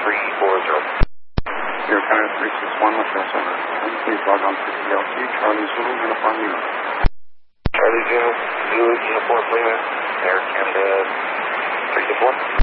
340. Air Canada 361 with your center. Please log on to PLC, Charlie Zulu, Uniform Lima. Charlie Zulu, Uniform Lima, Air Canada 361.